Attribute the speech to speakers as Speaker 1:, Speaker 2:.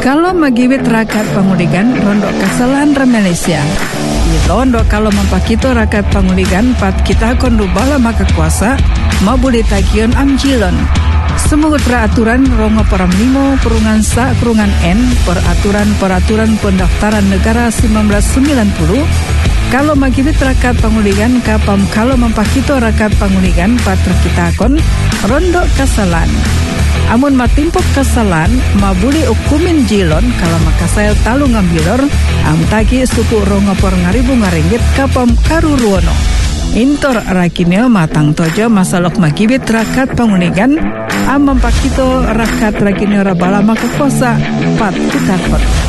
Speaker 1: Kalau magiwit rakyat panguligan rondok kesalahan Malaysia. Londo kalau mempakito rakyat panguligan pat kita kondu bala maka kuasa mabuli tagion amjilon. Semoga peraturan rongo param limo perungan sa perungan N peraturan pendaftaran negara 1990 kalau magiwit rakyat panguligan kapam kalau mempakito rakyat panguligan patru kita kon rondok kesalahan. Amun matimpok kesalahan mabuli ukumin jilon kalau makasayal talu ngambilor amtaki suku rongopor ngaribu ngaringgit kapam karuruono. Intor rakineo matang tojo masalok magibit rakat panguligan am mempakito rakat rakineo rabala makakosa pat kutakot.